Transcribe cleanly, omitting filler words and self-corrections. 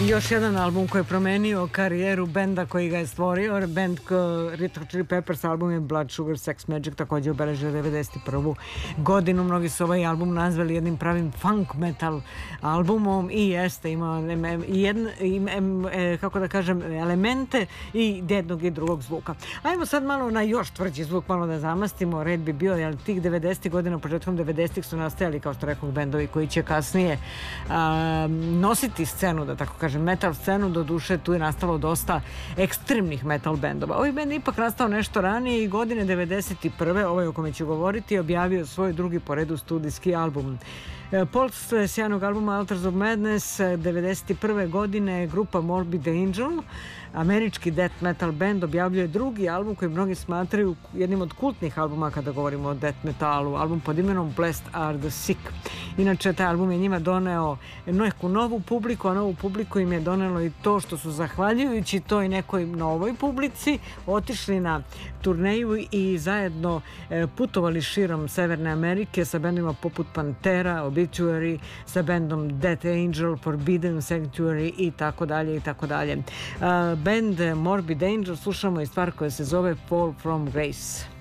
Još jedan album koji je promenio karijeru benda koji ga je stvorio. Band Red Hot Chili Peppers album je Blood Sugar Sex Magik, takođe obeležio 91. godinu. Mnogi su ovaj album nazvali jednim pravim funk metal albumom i jeste, ima kako da kažem, elemente i jednog i drugog zvuka. Ajmo sad malo na još tvrđi zvuk, malo da zamastimo. Red bi bio, jer tih 90. godina, početkom 90. su nastajali, kao što rekao, bendovi koji će kasnije nositi scenu, da tako kažem, metal scenu. Do duše tu je nastalo dosta ekstremnih metal bendova. Ovaj bend je ipak nastao nešto ranije i godine 91. ovaj o kome ću govoriti objavio svoj drugi po redu studijski album. Posle sjajnog albuma Altars of Madness 91. godine grupa Morbid Angel, američki death metal band, objavljuje drugi album koji mnogi smatraju jednim od kultnih albuma kada govorimo o death metalu, album pod imenom Blessed Are the Sick. Inače, taj album je njima doneo neku novu publiku, a novu publiku im je donelo i to što su, zahvaljujući toj nekoj novoj publici, otišli na turneju i zajedno putovali širom Severne Amerike sa bendima poput Pantera, Obituary, sa bendom Death Angel, Forbidden Sanctuary i tako dalje i tako dalje. Band Morbid Angel, slušamo i stvar koja se zove Fall from Grace.